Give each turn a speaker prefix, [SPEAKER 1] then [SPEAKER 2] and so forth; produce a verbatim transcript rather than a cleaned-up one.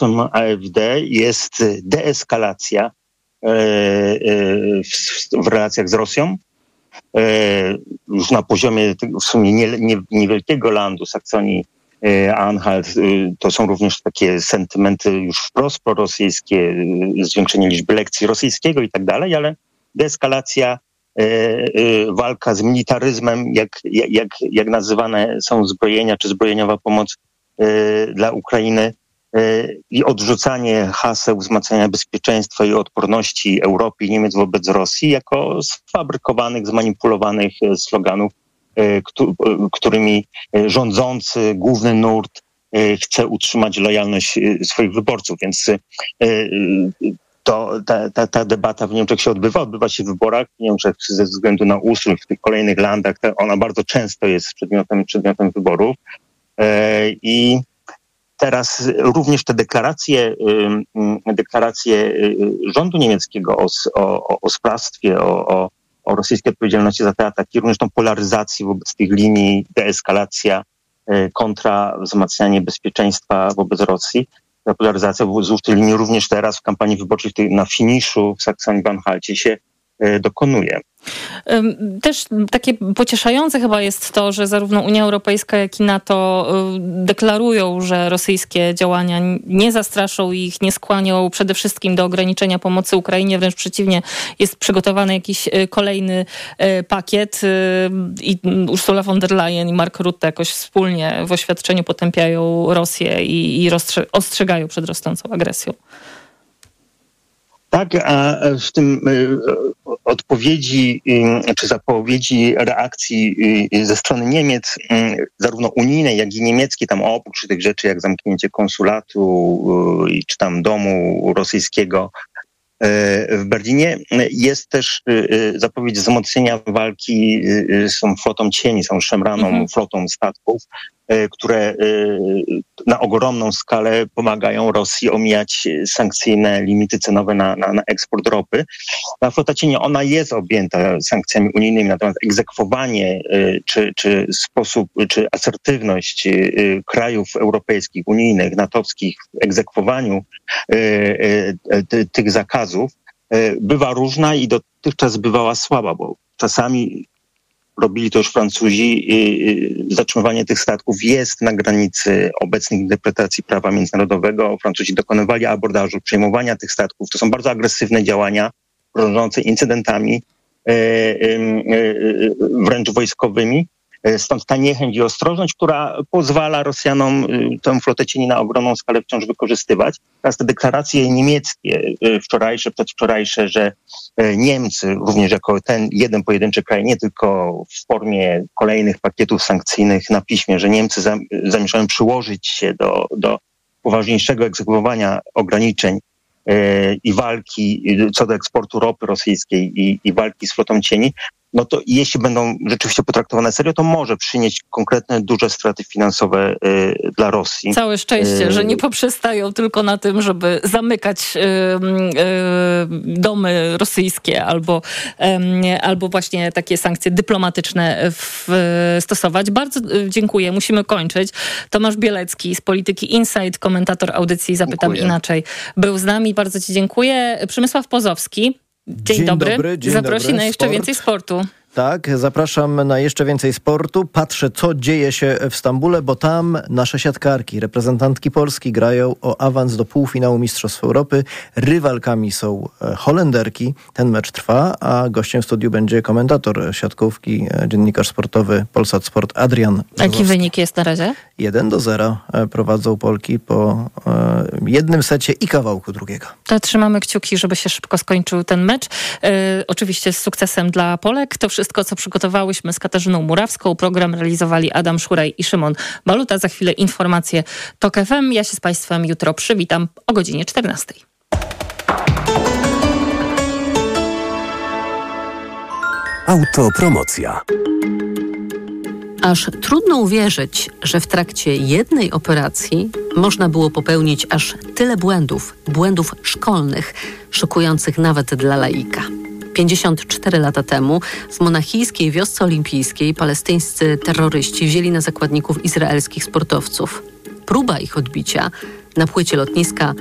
[SPEAKER 1] mottem A F D jest deeskalacja w, w relacjach z Rosją. Już na poziomie w sumie nie, nie, niewielkiego landu Saksonii Anhalt, to są również takie sentymenty już wprost prorosyjskie, zwiększenie liczby lekcji rosyjskiego i tak dalej, ale deeskalacja, walka z militaryzmem, jak, jak, jak nazywane są zbrojenia czy zbrojeniowa pomoc dla Ukrainy i odrzucanie haseł wzmacniania bezpieczeństwa i odporności Europy i Niemiec wobec Rosji jako sfabrykowanych, zmanipulowanych sloganów, którymi rządzący, główny nurt chce utrzymać lojalność swoich wyborców. Więc to, ta, ta, ta debata w Niemczech się odbywa, odbywa się w wyborach. W Niemczech ze względu na ustrój w tych kolejnych landach, ona bardzo często jest przedmiotem, przedmiotem wyborów. I teraz również te deklaracje, deklaracje rządu niemieckiego o, o, o sprawstwie, o, o, o rosyjskiej odpowiedzialności za te ataki, również tą polaryzację wobec tych linii, deeskalacja kontra wzmacnianie bezpieczeństwa wobec Rosji. Ta polaryzacja wzdłuż tej linii również teraz w kampanii wyborczej na finiszu w Saksonii-Anhalcie się dokonuje.
[SPEAKER 2] Też takie pocieszające chyba jest to, że zarówno Unia Europejska, jak i NATO deklarują, że rosyjskie działania nie zastraszą ich, nie skłanią przede wszystkim do ograniczenia pomocy Ukrainie, wręcz przeciwnie, jest przygotowany jakiś kolejny pakiet i Ursula von der Leyen i Mark Rutte jakoś wspólnie w oświadczeniu potępiają Rosję i, i rozstrze- ostrzegają przed rosnącą agresją.
[SPEAKER 1] Tak, a w tym odpowiedzi czy zapowiedzi reakcji ze strony Niemiec, zarówno unijnej, jak i niemieckiej, tam oprócz tych rzeczy jak zamknięcie konsulatu czy tam domu rosyjskiego w Berlinie, jest też zapowiedź wzmocnienia walki z tą flotą cieni, z tą szemraną mhm. flotą statków, które na ogromną skalę pomagają Rosji omijać sankcyjne limity cenowe na, na, na eksport ropy. Ta flota cieni, ona jest objęta sankcjami unijnymi, natomiast egzekwowanie czy, czy sposób, czy asertywność krajów europejskich, unijnych, natowskich w egzekwowaniu tych zakazów bywa różna i dotychczas bywała słaba, bo czasami robili to już Francuzi, zatrzymywanie tych statków jest na granicy obecnych interpretacji prawa międzynarodowego. Francuzi dokonywali abordażu, przejmowania tych statków. To są bardzo agresywne działania, grożące incydentami wręcz wojskowymi. Stąd ta niechęć i ostrożność, która pozwala Rosjanom tę flotę cieni na ogromną skalę wciąż wykorzystywać. Teraz te deklaracje niemieckie, wczorajsze, przedwczorajsze, że Niemcy, również jako ten jeden pojedynczy kraj, nie tylko w formie kolejnych pakietów sankcyjnych na piśmie, że Niemcy zamierzają przyłożyć się do, do poważniejszego egzekwowania ograniczeń i walki co do eksportu ropy rosyjskiej i, i walki z flotą cieni, no to jeśli będą rzeczywiście potraktowane serio, to może przynieść konkretne, duże straty finansowe y, dla Rosji.
[SPEAKER 2] Całe szczęście, y- że nie poprzestają tylko na tym, żeby zamykać y, y, domy rosyjskie albo, y, albo właśnie takie sankcje dyplomatyczne w, y, stosować. Bardzo y, dziękuję. Musimy kończyć. Tomasz Bielecki z Polityki Insight, komentator audycji Zapytam dziękuję. Inaczej, był z nami. Bardzo ci dziękuję. Przemysław Pozowski. Dzień, dzień dobry. dobry dzień Zaprosi dobry. na jeszcze Sport. Więcej sportu.
[SPEAKER 3] Tak, zapraszam na jeszcze więcej sportu. Patrzę, co dzieje się w Stambule, bo tam nasze siatkarki, reprezentantki Polski grają o awans do półfinału Mistrzostw Europy. Rywalkami są Holenderki. Ten mecz trwa, a gościem w studiu będzie komentator siatkówki, dziennikarz sportowy Polsat Sport Adrian Brzozowski.
[SPEAKER 2] Jaki wynik jest na razie?
[SPEAKER 3] jeden do zera prowadzą Polki po e, jednym secie i kawałku drugiego.
[SPEAKER 2] To trzymamy kciuki, żeby się szybko skończył ten mecz. E, oczywiście z sukcesem dla Polek. To wszystko, co przygotowałyśmy z Katarzyną Murawską. Program realizowali Adam Szuraj i Szymon Baluta. Za chwilę informacje TOK F M. Ja się z Państwem jutro przywitam o godzinie czternastej.
[SPEAKER 4] Autopromocja.
[SPEAKER 5] Aż trudno uwierzyć, że w trakcie jednej operacji można było popełnić aż tyle błędów, błędów szkolnych, szokujących nawet dla laika. pięćdziesiąt cztery lata temu w monachijskiej wiosce olimpijskiej palestyńscy terroryści wzięli na zakładników izraelskich sportowców. Próba ich odbicia Na płycie lotniska